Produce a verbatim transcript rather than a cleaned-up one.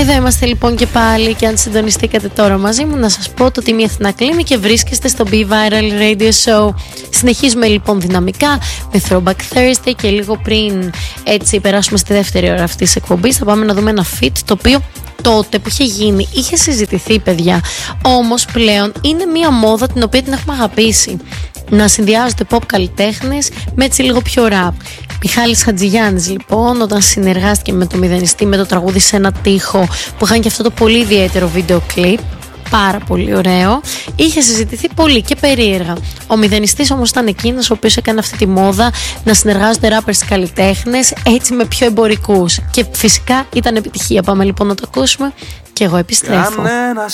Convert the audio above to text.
Εδώ είμαστε λοιπόν και πάλι, και αν συντονιστήκατε τώρα μαζί μου, να σας πω το ότι η Αθηνά κλείνει και βρίσκεστε στο Be Viral Radio Show. Συνεχίζουμε λοιπόν δυναμικά με Throwback Thursday και λίγο πριν έτσι περάσουμε στη δεύτερη ώρα αυτής της εκπομπής θα πάμε να δούμε ένα feat το οποίο τότε που είχε γίνει είχε συζητηθεί, παιδιά, όμως πλέον είναι μια μόδα την οποία την έχουμε αγαπήσει. Να συνδυάζονται pop καλλιτέχνες με έτσι λίγο πιο rap. Μιχάλης Χατζηγιάννης λοιπόν, όταν συνεργάστηκε με το Μηδενιστή με το τραγούδι Σε ένα τοίχο, που είχαν και αυτό το πολύ ιδιαίτερο βίντεο κλιπ, πάρα πολύ ωραίο, είχε συζητηθεί πολύ και περίεργα. Ο Μηδενιστής όμως ήταν εκείνος ο οποίος έκανε αυτή τη μόδα να συνεργάζονται rappers καλλιτέχνες έτσι με πιο εμπορικούς, και φυσικά ήταν επιτυχία. Πάμε λοιπόν να το ακούσουμε και εγώ επιστρέφω.